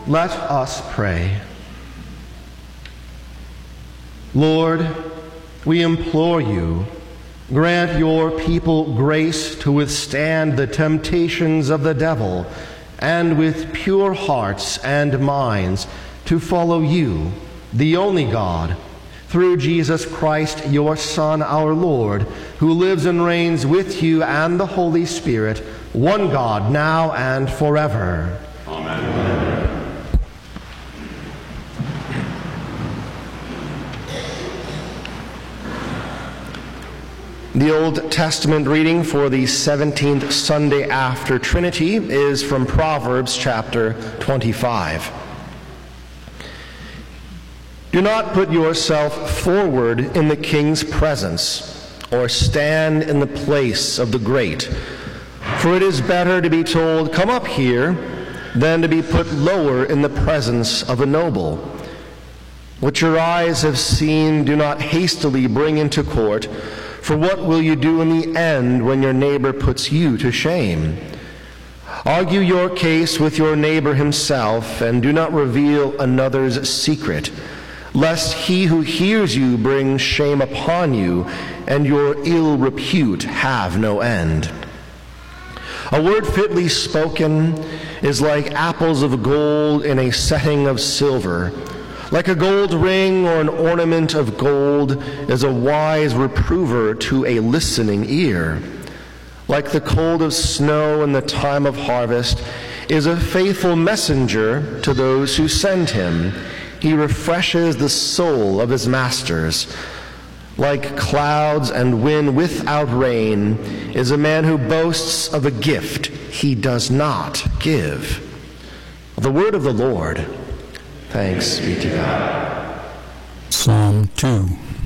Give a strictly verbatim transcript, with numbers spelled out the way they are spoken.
Let us pray. Lord, we implore you, grant your people grace to withstand the temptations of the devil, and with pure hearts and minds to follow you, the only God, through Jesus Christ, your Son, our Lord, who lives and reigns with you and the Holy Spirit, one God, now and forever. Amen. Amen. The Old Testament reading for the seventeenth Sunday after Trinity is from Proverbs chapter twenty-five. Do not put yourself forward in the king's presence, or stand in the place of the great. For it is better to be told, "Come up here," than to be put lower in the presence of a noble. What your eyes have seen, do not hastily bring into court, for what will you do in the end when your neighbor puts you to shame? Argue your case with your neighbor himself, and do not reveal another's secret, lest he who hears you bring shame upon you, and your ill repute have no end. A word fitly spoken is like apples of gold in a setting of silver. Like a gold ring or an ornament of gold is a wise reprover to a listening ear. Like the cold of snow in the time of harvest is a faithful messenger to those who send him. He refreshes the soul of his masters. Like clouds and wind without rain is a man who boasts of a gift he does not give. The word of the Lord. Thanks be to God. Psalm two.